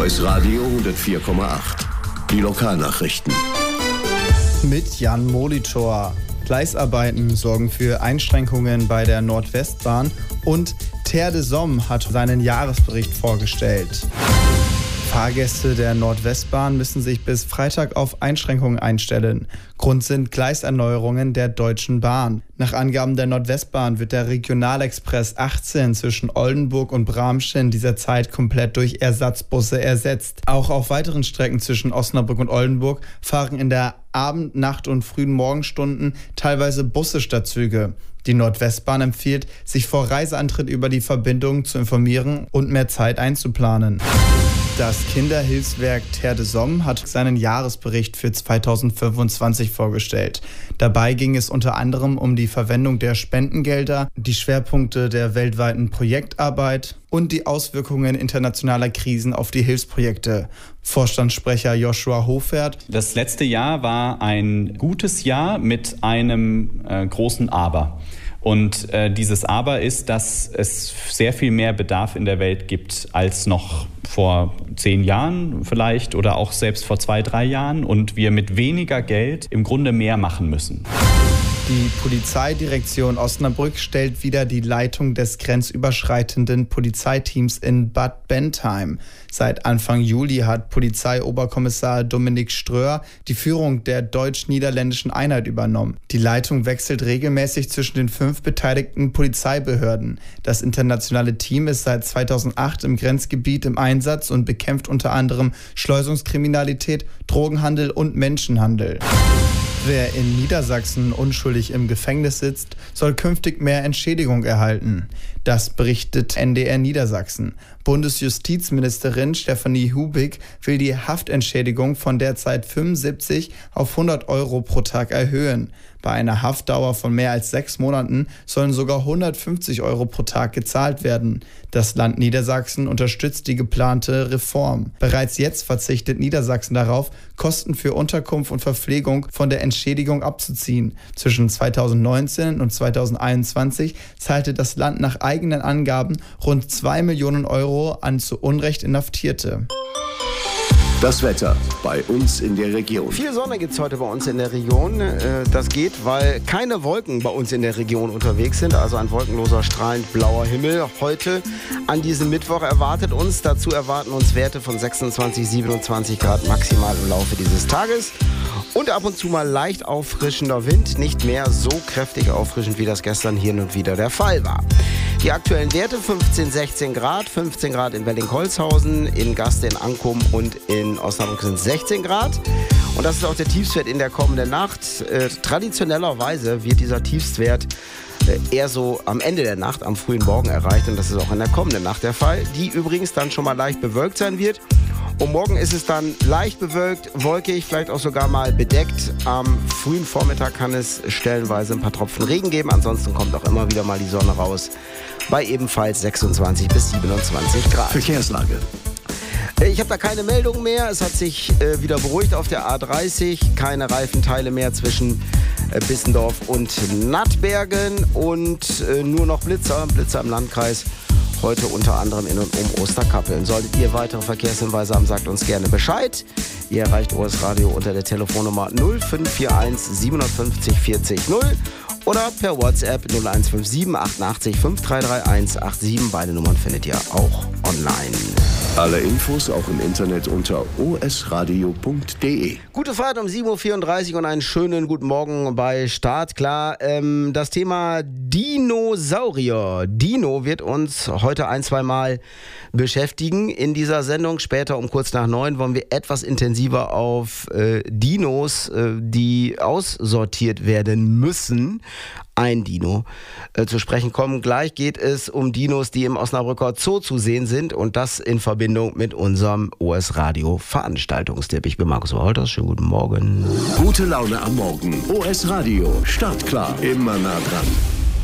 OS Radio 104,8. Die Lokalnachrichten. Mit Jan Molitor. Gleisarbeiten sorgen für Einschränkungen bei der Nordwestbahn und Terre des Hommes hat seinen Jahresbericht vorgestellt. Fahrgäste der Nordwestbahn müssen sich bis Freitag auf Einschränkungen einstellen. Grund sind Gleiserneuerungen der Deutschen Bahn. Nach Angaben der Nordwestbahn wird der Regionalexpress 18 zwischen Oldenburg und Bramsche in dieser Zeit komplett durch Ersatzbusse ersetzt. Auch auf weiteren Strecken zwischen Osnabrück und Oldenburg fahren in der Abend-, Nacht- und frühen Morgenstunden teilweise Busse statt Züge. Die Nordwestbahn empfiehlt, sich vor Reiseantritt über die Verbindung zu informieren und mehr Zeit einzuplanen. Das Kinderhilfswerk Terre des Hommes hat seinen Jahresbericht für 2025 vorgestellt. Dabei ging es unter anderem um die Verwendung der Spendengelder, die Schwerpunkte der weltweiten Projektarbeit und die Auswirkungen internationaler Krisen auf die Hilfsprojekte. Vorstandssprecher Joshua Hofert: Das letzte Jahr war ein gutes Jahr mit einem großen Aber. Und dieses Aber ist, dass es sehr viel mehr Bedarf in der Welt gibt als noch vor 10 Jahren vielleicht oder auch selbst vor 2, 3 Jahren und wir mit weniger Geld im Grunde mehr machen müssen. Die Polizeidirektion Osnabrück stellt wieder die Leitung des grenzüberschreitenden Polizeiteams in Bad Bentheim. Seit Anfang Juli hat Polizeioberkommissar Dominik Ströer die Führung der deutsch-niederländischen Einheit übernommen. Die Leitung wechselt regelmäßig zwischen den 5 beteiligten Polizeibehörden. Das internationale Team ist seit 2008 im Grenzgebiet im Einsatz und bekämpft unter anderem Schleusungskriminalität, Drogenhandel und Menschenhandel. Wer in Niedersachsen unschuldig im Gefängnis sitzt, soll künftig mehr Entschädigung erhalten. Das berichtet NDR Niedersachsen. Bundesjustizministerin Stefanie Hubig will die Haftentschädigung von derzeit 75 auf 100 Euro pro Tag erhöhen. Bei einer Haftdauer von mehr als 6 Monaten sollen sogar 150 Euro pro Tag gezahlt werden. Das Land Niedersachsen unterstützt die geplante Reform. Bereits jetzt verzichtet Niedersachsen darauf, Kosten für Unterkunft und Verpflegung von der Entschädigung abzuziehen. Zwischen 2019 und 2021 zahlte das Land nach eigenen Angaben rund 2 Millionen Euro an zu Unrecht Inhaftierte. Das Wetter bei uns in der Region. Viel Sonne gibt es heute bei uns in der Region. Das geht, weil keine Wolken bei uns in der Region unterwegs sind. Also ein wolkenloser, strahlend blauer Himmel. Heute an diesem Mittwoch erwartet uns. Dazu erwarten uns Werte von 26, 27 Grad maximal im Laufe dieses Tages. Und ab und zu mal leicht auffrischender Wind. Nicht mehr so kräftig auffrischend, wie das gestern hier und wieder der Fall war. Die aktuellen Werte 15, 16 Grad. 15 Grad in Welling-Holzhausen, in Gaste, in Ankum und in Osnabrück sind 16 Grad. Und das ist auch der Tiefstwert in der kommenden Nacht. Traditionellerweise wird dieser Tiefstwert eher so am Ende der Nacht, am frühen Morgen erreicht. Und das ist auch in der kommenden Nacht der Fall, die übrigens dann schon mal leicht bewölkt sein wird. Und morgen ist es dann leicht bewölkt, wolkig, vielleicht auch sogar mal bedeckt. Am frühen Vormittag kann es stellenweise ein paar Tropfen Regen geben. Ansonsten kommt auch immer wieder mal die Sonne raus bei ebenfalls 26 bis 27 Grad. Verkehrslage. Ich habe da keine Meldungen mehr. Es hat sich wieder beruhigt auf der A30. Keine Reifenteile mehr zwischen Bissendorf und Nattbergen. Und nur noch Blitzer im Landkreis. Heute unter anderem in und um Osterkappeln. Solltet ihr weitere Verkehrshinweise haben, sagt uns gerne Bescheid. Ihr erreicht OS Radio unter der Telefonnummer 0541 750 40 0 oder per WhatsApp 0157 88 5331 87. Beide Nummern findet ihr auch online. Alle Infos auch im Internet unter osradio.de. Gute Fahrt um 7.34 Uhr und einen schönen guten Morgen bei Start. Klar, das Thema Dinosaurier. Dino wird uns heute 1-2 Mal beschäftigen in dieser Sendung. Später um kurz nach 9 wollen wir etwas intensiver auf Dinos, die aussortiert werden müssen, ein Dino zu sprechen kommen. Gleich geht es um Dinos, die im Osnabrücker Zoo zu sehen sind und das in Verbindung mit unserem OS Radio Veranstaltungstipp. Ich bin Markus Wolters, schönen guten Morgen. Gute Laune am Morgen. OS Radio, startklar, immer nah dran.